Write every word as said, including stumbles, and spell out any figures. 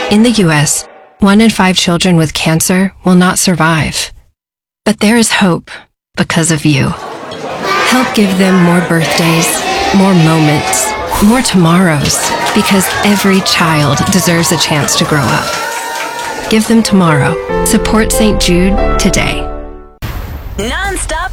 In the U S, one in five children with cancer will not survive. But there is hope because of you. Help give them more birthdays, more moments, more tomorrows, because every child deserves a chance to grow up. Give them tomorrow. Support Saint Jude today. Non-stop